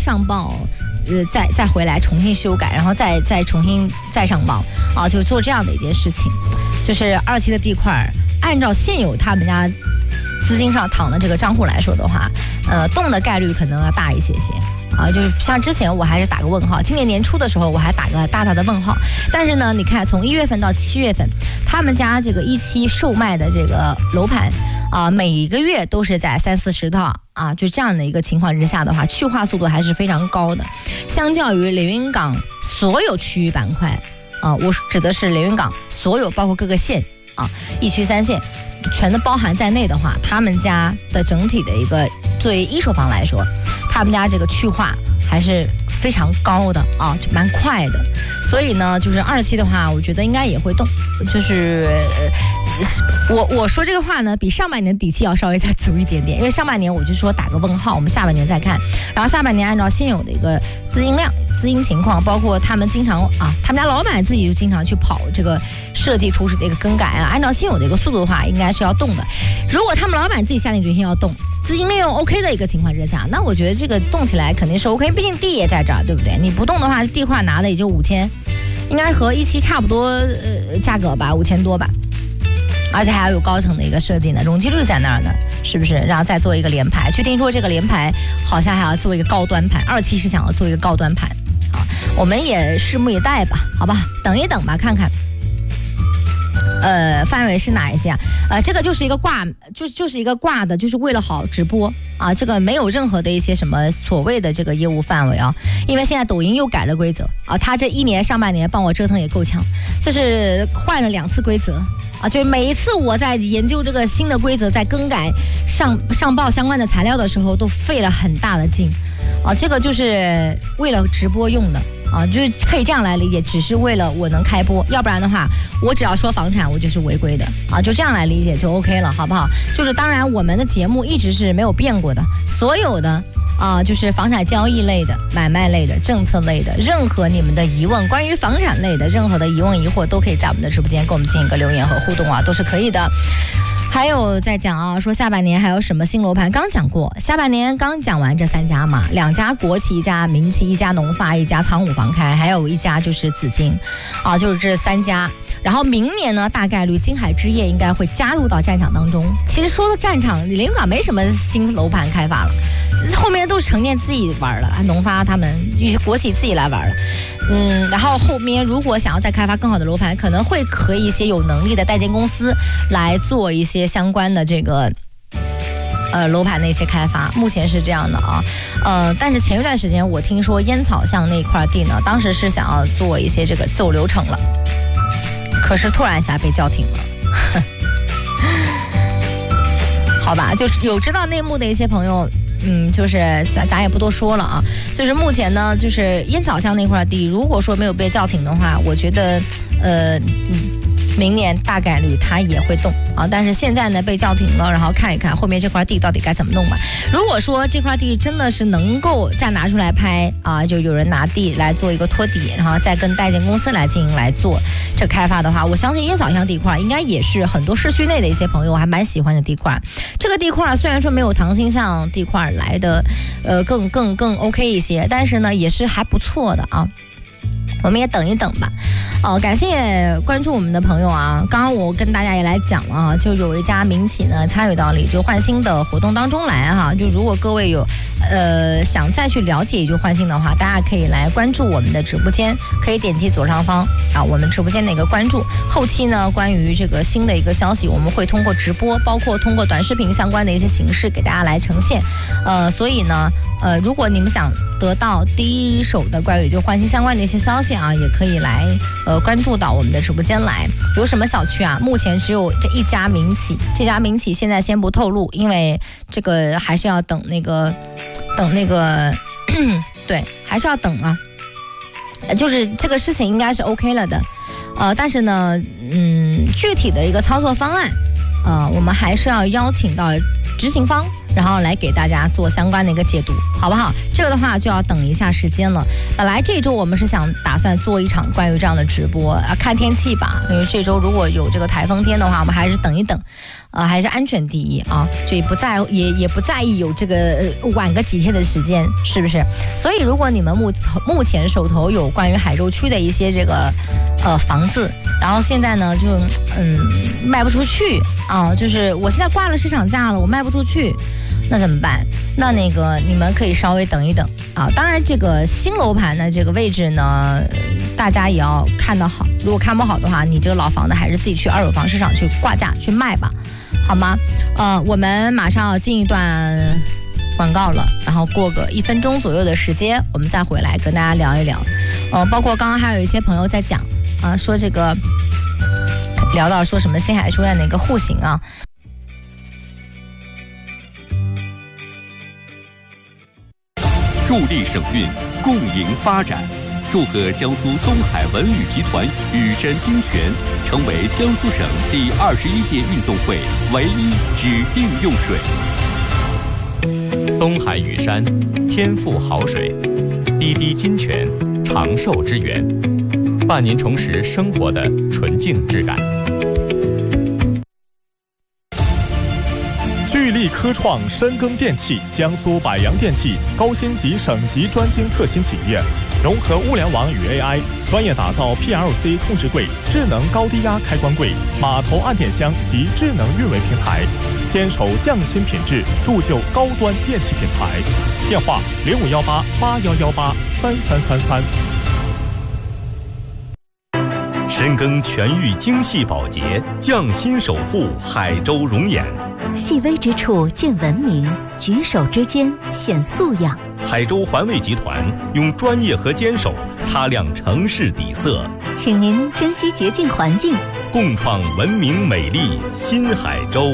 上报，再回来重新修改，然后再重新再上报啊，就做这样的一件事情。就是2期的地块，按照现有他们家资金上躺的这个账户来说的话，动的概率可能要大一些啊，就是像之前我还是打个问号，今年年初的时候我还打个大的问号，但是呢，你看从1月份到7月份，他们家这个1期售卖的这个楼盘啊，每一个月都是在30-40套啊，就这样的一个情况之下的话，去化速度还是非常高的，相较于连云港所有区域板块啊，我指的是连云港所有包括各个县啊，1区3县全都包含在内的话，他们家的整体的一个作为一手房来说，他们家这个去化还是非常高的啊，就蛮快的。所以呢，就是2期的话，我觉得应该也会动。就是我说这个话呢，比上半年底气要稍微再足一点点，因为上半年我就说打个问号，我们下半年再看。然后下半年按照现有的一个资金量、资金情况，包括他们经常啊，他们家老板自己就经常去跑这个设计图纸的一个更改啊，按照现有的一个速度的话，应该是要动的。如果他们老板自己下定决心要动，资金利用 OK 的一个情况之下，那我觉得这个动起来肯定是 OK， 毕竟地也在这儿，对不对？你不动的话，地块拿的也就5000，应该和1期差不多价格吧，5000多吧。而且还要有高层的一个设计呢，容积率在那儿呢，是不是？然后再做一个联排，据听说这个联排好像还要做一个高端盘，2期是想要做一个高端盘，啊，我们也拭目以待吧，好吧，等一等吧，看看。范围是哪一些啊？这个就是一个挂，就是一个挂的，就是为了好直播啊。这个没有任何的一些什么所谓的这个业务范围啊，因为现在抖音又改了规则啊，他这1年上半年帮我折腾也够呛，就是换了2次规则啊，就是每一次我在研究这个新的规则，在更改上报相关的材料的时候，都费了很大的劲啊。这个就是为了直播用的。啊，就是可以这样来理解，只是为了我能开播，要不然的话，我只要说房产，我就是违规的啊，就这样来理解就 OK 了，好不好？就是当然，我们的节目一直是没有变过的，所有的就是房产交易类的、买卖类的、政策类的，任何你们的疑问，关于房产类的任何的疑问疑惑，都可以在我们的直播间跟我们进行一个留言和互动啊，都是可以的。还有在讲啊，说下半年还有什么新楼盘？刚讲过，下半年刚讲完这3家嘛，2家国企，1家民企，1家农发，1家仓储房开，还有1家就是紫金，啊，就是这3家。然后明年呢，大概率金海置业应该会加入到战场当中。其实说的战场，连云港没什么新楼盘开发了，后面都是城建自己玩了，农发他们国企自己来玩了。然后后面如果想要再开发更好的楼盘，可能会和一些有能力的代建公司来做一些相关的这个楼盘的一些开发，目前是这样的啊。但是前一段时间我听说烟草巷那块地呢，当时是想要做一些这个走流程了，可是突然一下被叫停了。好吧，就是有知道内幕的一些朋友，就是咱也不多说了啊。就是目前呢，就是烟草巷那块地，如果说没有被叫停的话，我觉得明年大概率它也会动啊，但是现在呢被叫停了，然后看一看后面这块地到底该怎么弄吧。如果说这块地真的是能够再拿出来拍啊，就有人拿地来做一个托底，然后再跟代建公司来进行来做这开发的话，我相信烟草巷地块应该也是很多市区内的一些朋友还蛮喜欢的地块。这个地块虽然说没有唐新巷地块来的更 OK 一些，但是呢也是还不错的啊。我们也等一等吧。感谢关注我们的朋友啊！刚刚我跟大家也来讲了啊，就有一家民企呢参与到礼就换新的活动当中来哈。就如果各位有想再去了解礼就换新的话，大家可以来关注我们的直播间，可以点击左上方啊我们直播间的一个关注。后期呢关于这个新的一个消息，我们会通过直播，包括通过短视频相关的一些形式给大家来呈现。所以呢如果你们想得到第一手的关于礼就换新相关的一些消息啊，也可以来关注到我们的直播间来。有什么小区啊？目前只有这一家民企，这家民企现在先不透露，因为这个还是要等那个对，还是要等啊。就是这个事情应该是 OK 了的，但是呢，具体的一个操作方案，我们还是要邀请到执行方，然后来给大家做相关的一个解读，好不好？这个的话就要等一下时间了。本来这周我们是打算做一场关于这样的直播啊，看天气吧，因为这周如果有这个台风天的话，我们还是等一等还是安全第一啊，就也不在意有这个晚个几天的时间，是不是？所以如果你们目前手头有关于海州区的一些这个房子，然后现在呢就卖不出去啊，就是我现在挂了市场价了，我卖不出去，那怎么办？那个你们可以稍微等一等啊。当然这个新楼盘呢，这个位置呢，大家也要看得好，如果看不好的话，你这个老房子还是自己去二手房市场去挂价去卖吧，好吗？我们马上要进一段广告了，然后过个1分钟左右的时间，我们再回来跟大家聊一聊。包括刚刚还有一些朋友在讲说这个聊到说什么新海书院的一个户型啊。 助力省运，共赢发展。祝贺江苏东海文旅集团羽山精泉成为江苏省第21届运动会唯一指定用水。 东海羽山，天赋好水，滴滴金泉，长寿之源，伴您重拾生活的纯净质感。 聚力科创深耕电器，江苏百洋电器高星级省级专精特新企业，融合物联网与 AI， 专业打造 PLC 控制柜、智能高低压开关柜、码头按电箱及智能运维平台，坚守匠心品质，铸就高端电器品牌。电话051881183333。 深耕全域精细保洁，匠心守护海州容颜。 细微之处见文明，举手之间显素养。 海州环卫集团用专业和坚守擦亮城市底色， 请您珍惜洁净环境， 共创文明美丽新海州。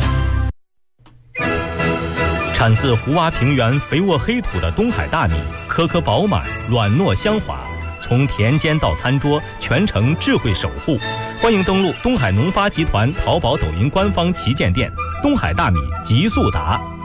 产自湖洼平原肥沃黑土的东海大米，颗颗饱满，软糯香滑，从田间到餐桌，全程智慧守护。欢迎登录东海农发集团淘宝、抖音官方旗舰店，东海大米极速达。